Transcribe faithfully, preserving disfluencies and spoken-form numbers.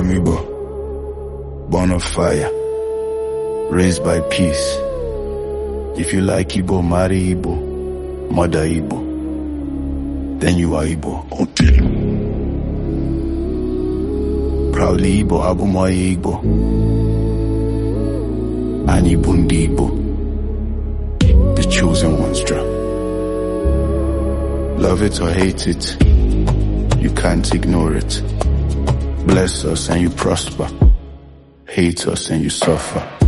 Igbo, born of fire, raised by peace. If you like Igbo, marry Igbo, mother Igbo, then you are Igbo. Until proudly Igbo, Abumoye Igbo, Ani Bundi Igbo, the chosen ones drum. Love it or hate it, you can't ignore it. Bless us and you prosper, hate us and you suffer.